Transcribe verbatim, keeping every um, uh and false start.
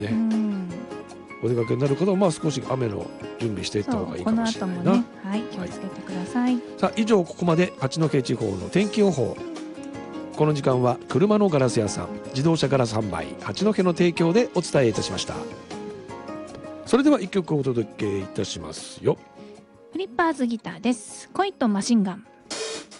ね、 うん、 お出かけになる方はまあ少し雨の準備していった方がいいかもしれないな。 この後もね、はい、気をつけてください。 さあ以上ここまで八戸地方の天気予報。この時間は車のガラス屋さん、自動車ガラス販売八戸の提供でお伝えいたしました。それではいっきょくお届けいたしますよ。 フリッパーズギターです。恋とマシンガン。